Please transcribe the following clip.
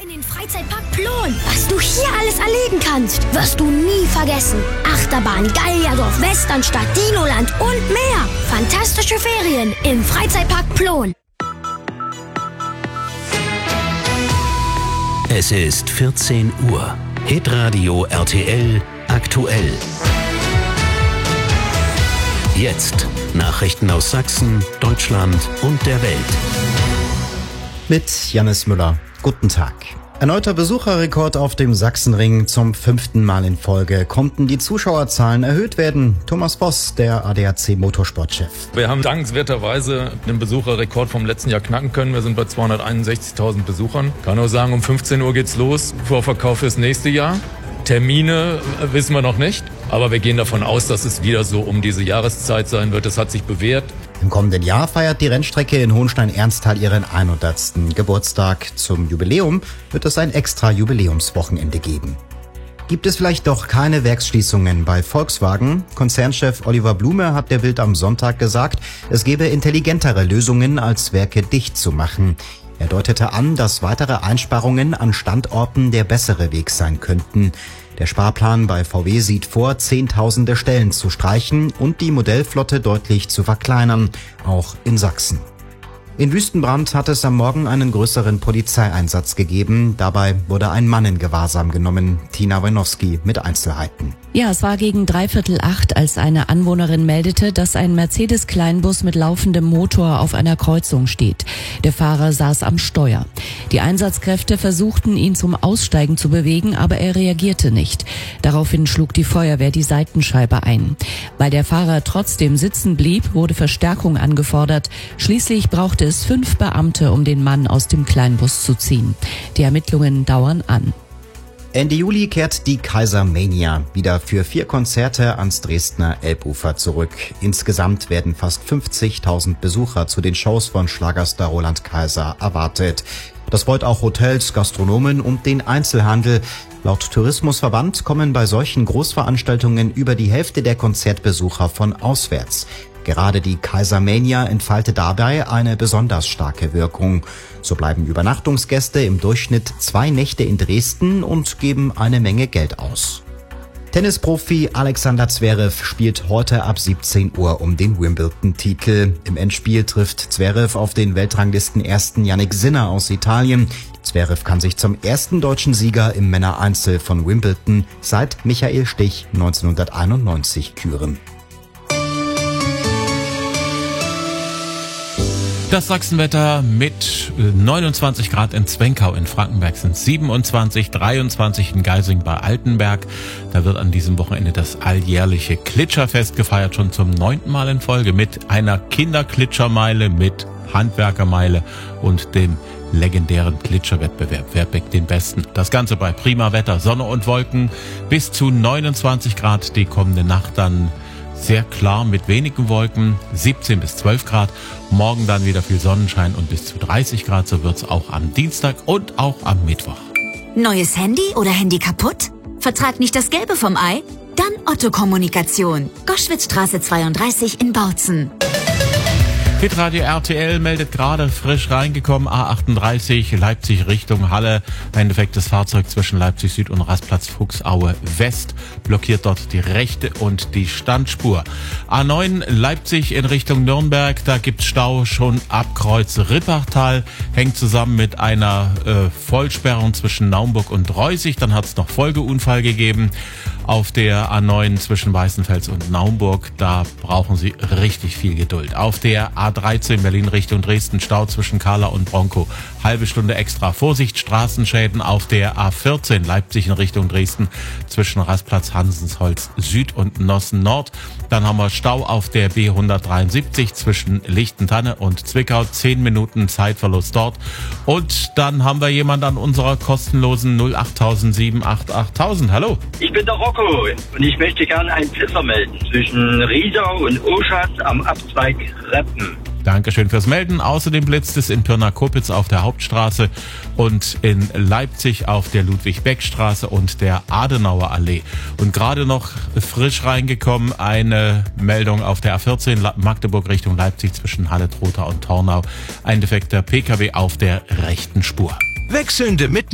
in den Freizeitpark Plon. Was du hier alles erleben kannst, wirst du nie vergessen. Achterbahn, Gallierdorf, Westernstadt, Dinoland und mehr. Fantastische Ferien im Freizeitpark Plon. Es ist 14 Uhr. Hitradio RTL aktuell. Jetzt Nachrichten aus Sachsen, Deutschland und der Welt. Mit Jannis Müller. Guten Tag. Erneuter Besucherrekord auf dem Sachsenring. Zum 5. Mal in Folge konnten die Zuschauerzahlen erhöht werden. Thomas Voss, der ADAC Motorsportchef. Wir haben dankenswerterweise den Besucherrekord vom letzten Jahr knacken können. Wir sind bei 261.000 Besuchern. Kann nur sagen, um 15 Uhr geht's los. Vorverkauf fürs nächste Jahr. Termine wissen wir noch nicht. Aber wir gehen davon aus, dass es wieder so um diese Jahreszeit sein wird. Das hat sich bewährt. Im kommenden Jahr feiert die Rennstrecke in Hohenstein-Ernsthal ihren 100. Geburtstag. Zum Jubiläum wird es ein extra Jubiläumswochenende geben. Gibt es vielleicht doch keine Werksschließungen bei Volkswagen? Konzernchef Oliver Blume hat der Bild am Sonntag gesagt, es gebe intelligentere Lösungen, als Werke dicht zu machen. Er deutete an, dass weitere Einsparungen an Standorten der bessere Weg sein könnten. Der Sparplan bei VW sieht vor, Zehntausende Stellen zu streichen und die Modellflotte deutlich zu verkleinern, auch in Sachsen. In Wüstenbrand hat es am Morgen einen größeren Polizeieinsatz gegeben. Dabei wurde ein Mann in Gewahrsam genommen. Tina Wenowski mit Einzelheiten. Ja, es war gegen 7:45, als eine Anwohnerin meldete, dass ein Mercedes-Kleinbus mit laufendem Motor auf einer Kreuzung steht. Der Fahrer saß am Steuer. Die Einsatzkräfte versuchten, ihn zum Aussteigen zu bewegen, aber er reagierte nicht. Daraufhin schlug die Feuerwehr die Seitenscheibe ein. Weil der Fahrer trotzdem sitzen blieb, wurde Verstärkung angefordert. Schließlich brauchte es 5 Beamte, um den Mann aus dem Kleinbus zu ziehen. Die Ermittlungen dauern an. Ende Juli kehrt die Kaisermania wieder für 4 Konzerte ans Dresdner Elbufer zurück. Insgesamt werden fast 50.000 Besucher zu den Shows von Schlagerstar Roland Kaiser erwartet. Das freut auch Hotels, Gastronomen und den Einzelhandel. Laut Tourismusverband kommen bei solchen Großveranstaltungen über die Hälfte der Konzertbesucher von auswärts. Gerade die Kaisermania entfaltet dabei eine besonders starke Wirkung. So bleiben Übernachtungsgäste im Durchschnitt 2 Nächte in Dresden und geben eine Menge Geld aus. Tennisprofi Alexander Zverev spielt heute ab 17 Uhr um den Wimbledon-Titel. Im Endspiel trifft Zverev auf den Weltranglisten-Ersten Jannik Sinner aus Italien. Zverev kann sich zum ersten deutschen Sieger im Männereinzel von Wimbledon seit Michael Stich 1991 küren. Das Sachsenwetter mit 29 Grad in Zwenkau, in Frankenberg sind 27, 23 in Geising bei Altenberg. Da wird an diesem Wochenende das alljährliche Klitscherfest gefeiert, schon zum 9. Mal in Folge mit einer Kinderklitschermeile, mit Handwerkermeile und dem legendären Glitscherwettbewerb. Wer bäckt den besten? Das Ganze bei prima Wetter, Sonne und Wolken, bis zu 29 Grad die kommende Nacht, dann sehr klar mit wenigen Wolken, 17 bis 12 Grad. Morgen dann wieder viel Sonnenschein und bis zu 30 Grad. So wird's auch am Dienstag und auch am Mittwoch. Neues Handy oder Handy kaputt? Vertrag nicht das Gelbe vom Ei? Dann Otto Kommunikation. Goschwitzstraße 32 in Bautzen. Hitradio RTL meldet gerade frisch reingekommen, A38 Leipzig Richtung Halle. Ein defektes Fahrzeug zwischen Leipzig Süd und Rastplatz Fuchsaue West blockiert dort die rechte und die Standspur. A9 Leipzig in Richtung Nürnberg, da gibt's Stau schon ab Kreuz Rippachtal, hängt zusammen mit einer Vollsperrung zwischen Naumburg und Reußig. Dann hat's noch Folgeunfall gegeben auf der A9 zwischen Weißenfels und Naumburg. Da brauchen Sie richtig viel Geduld. Auf der A13 Berlin Richtung Dresden, Stau zwischen Kahla und Bronco. Halbe Stunde extra. Vorsicht, Straßenschäden auf der A14 Leipzig in Richtung Dresden zwischen Rastplatz Hansensholz Süd und Nossen Nord. Dann haben wir Stau auf der B173 zwischen Lichtentanne und Zwickau. 10 Minuten Zeitverlust dort. Und dann haben wir jemand an unserer kostenlosen 08000 788 Hallo. Ich bin der Rocco und ich möchte gerne einen Blitzer melden zwischen Riesau und Oschatz am Abzweig Reppen. Dankeschön fürs Melden. Außerdem blitzt es in Pirna-Kopitz auf der Hauptstraße und in Leipzig auf der Ludwig-Beck-Straße und der Adenauer Allee. Und gerade noch frisch reingekommen eine Meldung auf der A14 Magdeburg Richtung Leipzig zwischen Halle-Trotha und Tornau. Ein defekter PKW auf der rechten Spur. Wechselnde